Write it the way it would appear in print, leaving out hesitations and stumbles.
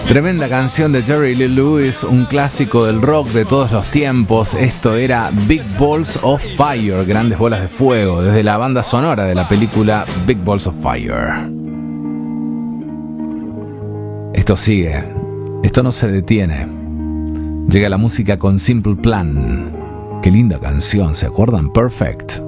Tremenda canción de Jerry Lee Lewis, un clásico del rock de todos los tiempos. Esto era Big Balls of Fire, grandes bolas de fuego, desde la banda sonora de la película Big Balls of Fire. Esto sigue, esto no se detiene. Llega la música con Simple Plan. Qué linda canción, ¿se acuerdan? Perfect.